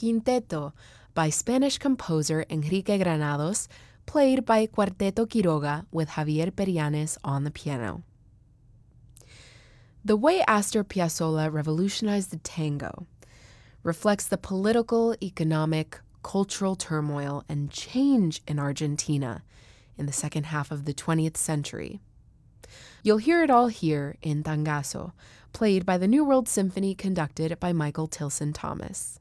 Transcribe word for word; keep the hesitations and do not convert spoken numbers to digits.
Quinteto by Spanish composer Enrique Granados, played by Cuarteto Quiroga with Javier Perianes on the piano. The way Astor Piazzolla revolutionized the tango reflects the political, economic, cultural turmoil and change in Argentina in the second half of the twentieth century. You'll hear it all here in Tangazo, played by the New World Symphony conducted by Michael Tilson Thomas.